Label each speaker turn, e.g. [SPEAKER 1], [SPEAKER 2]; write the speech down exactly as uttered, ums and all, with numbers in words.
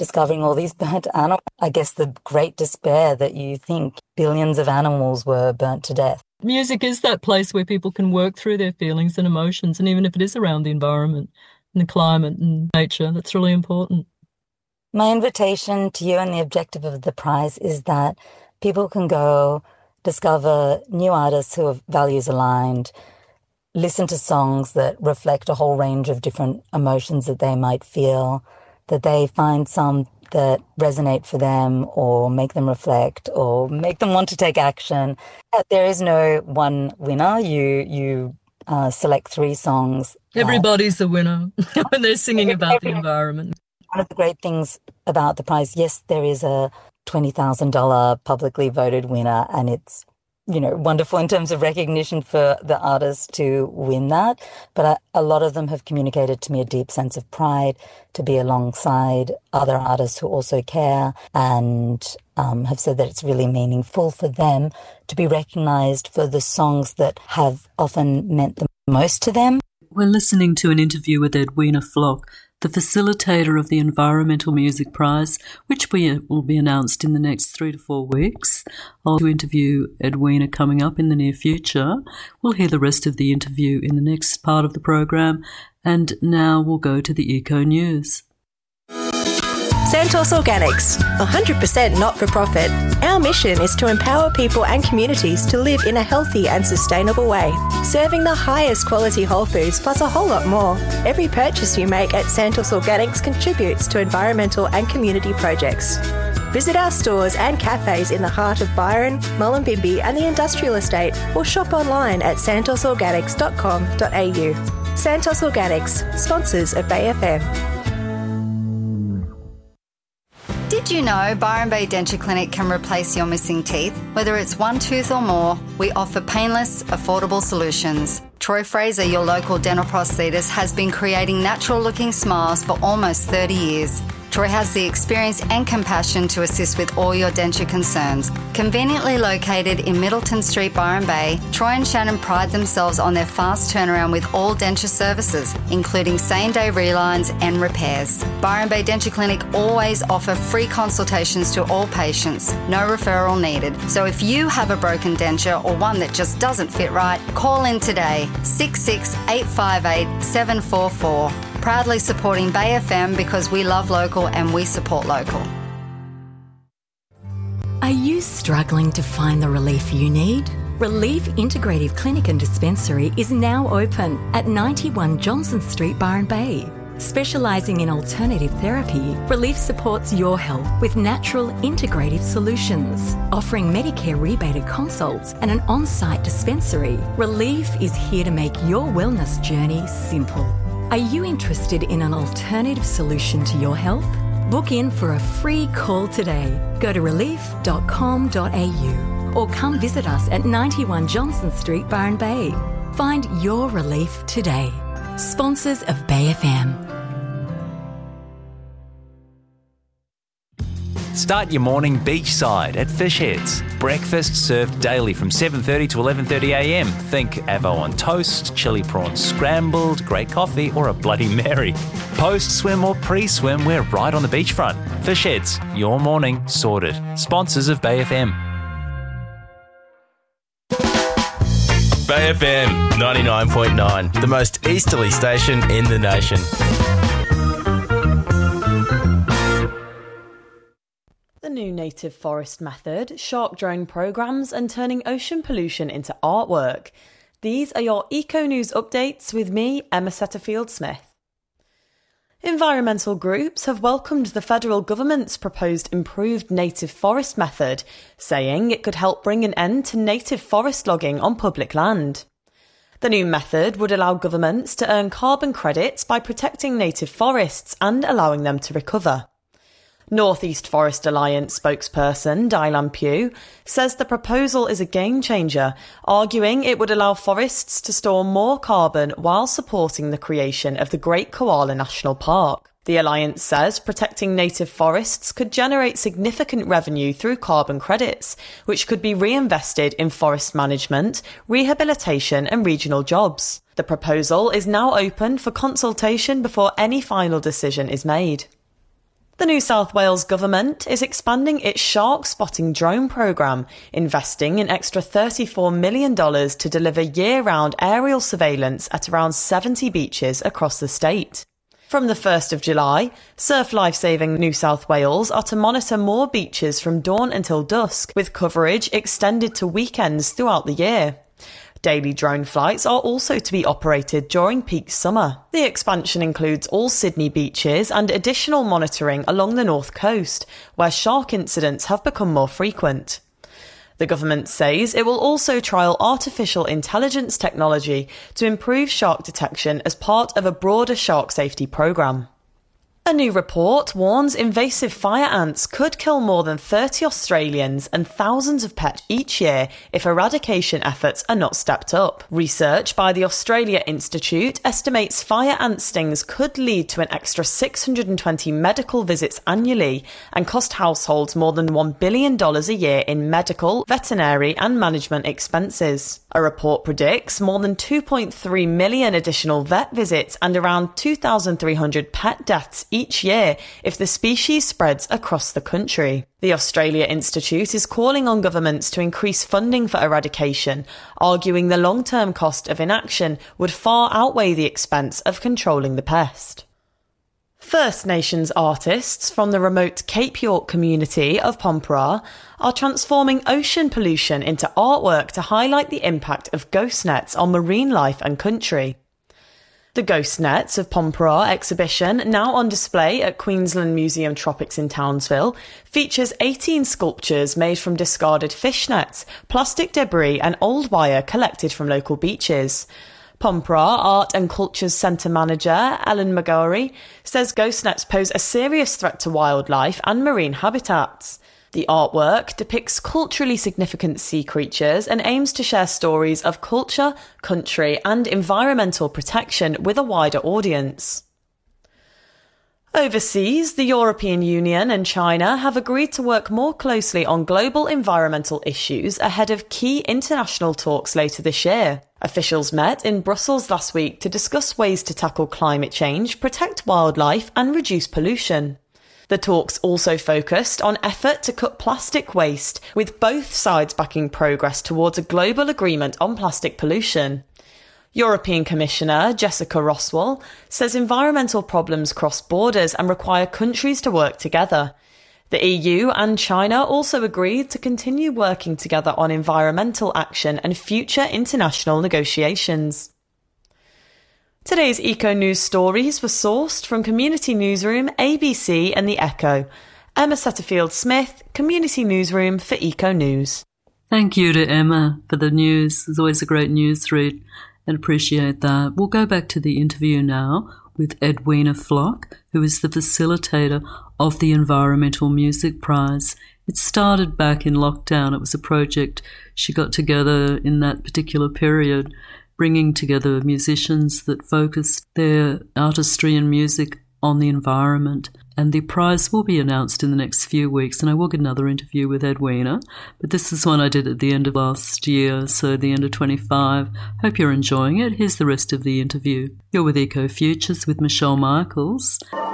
[SPEAKER 1] discovering all these burnt animals. I guess the great despair that you think billions of animals were burnt to death.
[SPEAKER 2] Music is that place where people can work through their feelings and emotions, and even if it is around the environment and the climate and nature, that's really important.
[SPEAKER 1] My invitation to you and the objective of the prize is that people can go discover new artists who have values aligned, listen to songs that reflect a whole range of different emotions that they might feel, that they find some that resonate for them or make them reflect or make them want to take action. There is no one winner. You you uh, select three songs.
[SPEAKER 2] Everybody's a winner when they're singing about the environment.
[SPEAKER 1] One of the great things about the prize, yes, there is a twenty thousand dollars publicly voted winner, and it's, you know, wonderful in terms of recognition for the artists to win that. But a, a lot of them have communicated to me a deep sense of pride to be alongside other artists who also care, and um, have said that it's really meaningful for them to be recognised for the songs that have often meant the most to them.
[SPEAKER 3] We're listening to an interview with Edwina Flock, the facilitator of the Environmental Music Prize, which we, will be announced in the next three to four weeks. I'll interview Edwina coming up in the near future. We'll hear the rest of the interview in the next part of the program. And now we'll go to the Eco News.
[SPEAKER 4] Santos Organics, one hundred percent not-for-profit. Our mission is to empower people and communities to live in a healthy and sustainable way, serving the highest quality whole foods plus a whole lot more. Every purchase you make at Santos Organics contributes to environmental and community projects. Visit our stores and cafes in the heart of Byron, Mullumbimby and the Industrial Estate, or shop online at santos organics dot com dot a u. Santos Organics, sponsors of Bay F M.
[SPEAKER 5] Did you know Byron Bay Denture Clinic can replace your missing teeth? Whether it's one tooth or more, we offer painless, affordable solutions. Troy Fraser, your local dental prosthetist, has been creating natural-looking smiles for almost thirty years. Troy has the experience and compassion to assist with all your denture concerns. Conveniently located in Middleton Street, Byron Bay, Troy and Shannon pride themselves on their fast turnaround with all denture services, including same-day relines and repairs. Byron Bay Denture Clinic always offer free consultations to all patients, no referral needed. So if you have a broken denture or one that just doesn't fit right, call in today, six six eight five eight seven four four. Proudly supporting Bay F M because we love local and we support local.
[SPEAKER 6] Are you struggling to find the relief you need? Relief Integrative Clinic and Dispensary is now open at ninety-one Johnson Street, Byron Bay. Specialising in alternative therapy, Relief supports your health with natural integrative solutions. Offering Medicare rebated consults and an on-site dispensary, Relief is here to make your wellness journey simple. Are you interested in an alternative solution to your health? Book in for a free call today. Go to relief dot com dot a u or come visit us at ninety-one Johnson Street, Byron Bay. Find your relief today. Sponsors of Bay F M.
[SPEAKER 7] Start your morning beachside at Fish Heads. Breakfast served daily from seven thirty to eleven thirty a m. Think avo on toast, chili prawns scrambled, great coffee or a Bloody Mary. Post-swim or pre-swim, we're right on the beachfront. Fish Heads, your morning sorted. Sponsors of Bay F M.
[SPEAKER 8] Bay F M ninety-nine point nine, the most easterly station in the nation.
[SPEAKER 9] The new native forest method, shark drone programs and turning ocean pollution into artwork. These are your Eco News updates with me, Emma Setterfield-Smith. Environmental groups have welcomed the federal government's proposed improved native forest method, saying it could help bring an end to native forest logging on public land. The new method would allow governments to earn carbon credits by protecting native forests and allowing them to recover. North East Forest Alliance spokesperson Dylan Pugh says the proposal is a game changer, arguing it would allow forests to store more carbon while supporting the creation of the Great Koala National Park. The Alliance says protecting native forests could generate significant revenue through carbon credits, which could be reinvested in forest management, rehabilitation and regional jobs. The proposal is now open for consultation before any final decision is made. The New South Wales government is expanding its shark spotting drone programme, investing an extra thirty-four million dollars to deliver year-round aerial surveillance at around seventy beaches across the state. From the first of July, Surf Lifesaving New South Wales are to monitor more beaches from dawn until dusk, with coverage extended to weekends throughout the year. Daily drone flights are also to be operated during peak summer. The expansion includes all Sydney beaches and additional monitoring along the north coast, where shark incidents have become more frequent. The government says it will also trial artificial intelligence technology to improve shark detection as part of a broader shark safety programme. A new report warns invasive fire ants could kill more than thirty Australians and thousands of pets each year if eradication efforts are not stepped up. Research by the Australia Institute estimates fire ant stings could lead to an extra six hundred twenty medical visits annually and cost households more than one billion dollars a year in medical, veterinary and management expenses. A report predicts more than two point three million additional vet visits and around two thousand three hundred pet deaths each year if the species spreads across the country. The Australia Institute is calling on governments to increase funding for eradication, arguing the long-term cost of inaction would far outweigh the expense of controlling the pest. First Nations artists from the remote Cape York community of Pormpuraaw are transforming ocean pollution into artwork to highlight the impact of ghost nets on marine life and country. The Ghost Nets of Pormpuraaw exhibition, now on display at Queensland Museum Tropics in Townsville, features eighteen sculptures made from discarded fish nets, plastic debris and old wire collected from local beaches. Pormpuraaw Art and Cultures Centre Manager Ellen McGorry says ghost nets pose a serious threat to wildlife and marine habitats. The artwork depicts culturally significant sea creatures and aims to share stories of culture, country and environmental protection with a wider audience. Overseas, the European Union and China have agreed to work more closely on global environmental issues ahead of key international talks later this year. Officials met in Brussels last week to discuss ways to tackle climate change, protect wildlife and reduce pollution. The talks also focused on effort to cut plastic waste, with both sides backing progress towards a global agreement on plastic pollution. European Commissioner Jessica Roswell says environmental problems cross borders and require countries to work together. The E U and China also agreed to continue working together on environmental action and future international negotiations. Today's Eco News stories were sourced from Community Newsroom, A B C and The Echo. Emma Setterfield-Smith, Community Newsroom for Eco News.
[SPEAKER 3] Thank you to Emma for the news. It's always a great news read and appreciate that. We'll go back to the interview now with Edwina Flock, who is the facilitator of the Environmental Music Prize. It started back in lockdown. It was a project she got together in that particular period, bringing together musicians that focused their artistry and music on the environment. And the prize will be announced in the next few weeks, and I will get another interview with Edwina. But this is one I did at the end of last year, so the end of twenty-five. Hope you're enjoying it. Here's the rest of the interview. You're with Eco Futures with Michelle Michaels.